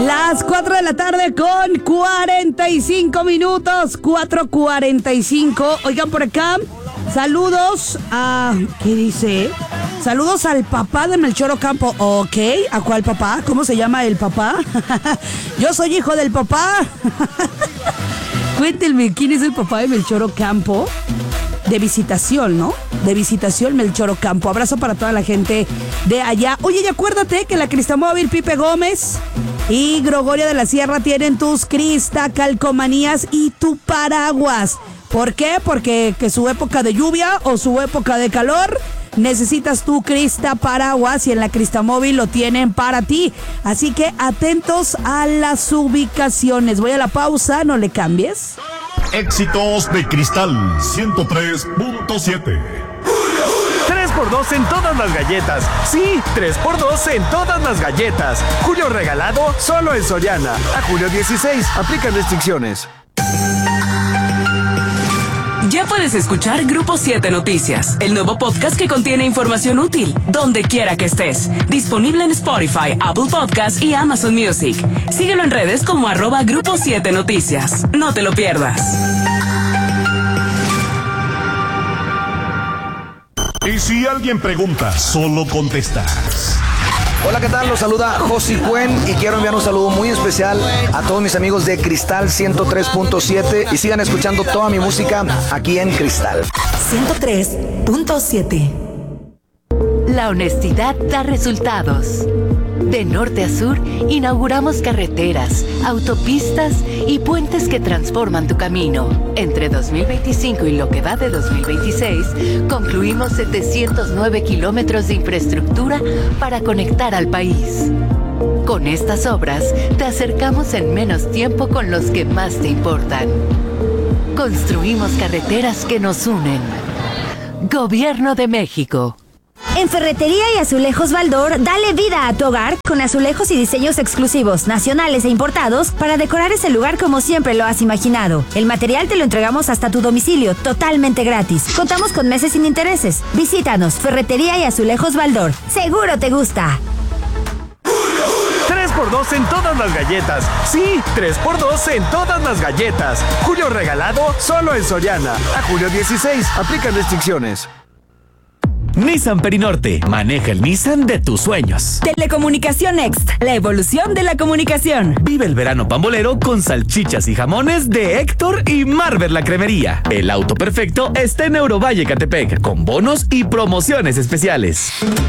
Las 4 de la tarde con 45 minutos, 4:45. Oigan, por acá, saludos a... ¿Qué dice? Saludos al papá de Melchor Ocampo. Ok, ¿a cuál papá? ¿Cómo se llama el papá? Yo soy hijo del papá. Cuéntenme, ¿quién es el papá de Melchor Ocampo? De Visitación, ¿no? De Visitación, Melchor Ocampo. Abrazo para toda la gente de allá. Oye, y acuérdate que la Cristamóvil Pipe Gómez y Gregorio de la Sierra tienen tus calcomanías y tu paraguas. ¿Por qué? Porque que su época de lluvia o su época de calor, necesitas tu Crista Paraguas y en la Cristamóvil lo tienen para ti. Así que atentos a las ubicaciones. Voy a la pausa, no le cambies. Éxitos de Cristal 103.7. 3x2 en todas las galletas. Sí, 3x2 en todas las galletas. Julio regalado solo en Soriana. A julio 16. Aplican restricciones. Ya puedes escuchar Grupo 7 Noticias, el nuevo podcast que contiene información útil, donde quiera que estés. Disponible en Spotify, Apple Podcasts y Amazon Music. Síguelo en redes como @Grupo 7 Noticias. No te lo pierdas. Y si alguien pregunta, solo contestas. Hola, ¿qué tal? Los saluda Josi Cuen y quiero enviar un saludo muy especial a todos mis amigos de Cristal 103.7 y sigan escuchando toda mi música aquí en Cristal 103.7. La honestidad da resultados. De norte a sur, inauguramos carreteras, autopistas y puentes que transforman tu camino. Entre 2025 y lo que va de 2026, concluimos 709 kilómetros de infraestructura para conectar al país. Con estas obras, te acercamos en menos tiempo con los que más te importan. Construimos carreteras que nos unen. Gobierno de México. En Ferretería y Azulejos Baldor, dale vida a tu hogar con azulejos y diseños exclusivos, nacionales e importados para decorar ese lugar como siempre lo has imaginado. El material te lo entregamos hasta tu domicilio, totalmente gratis. Contamos con meses sin intereses. Visítanos, Ferretería y Azulejos Baldor. Seguro te gusta. 3x2 en todas las galletas. Sí, 3x2 en todas las galletas. Julio regalado solo en Soriana. A julio 16. Aplican restricciones. Nissan Perinorte. Maneja el Nissan de tus sueños. Telecomunicación Next, la evolución de la comunicación. Vive el verano pambolero con salchichas y jamones de Héctor y Marvel la Cremería. El auto perfecto está en Eurovalle Catepec, con bonos y promociones especiales.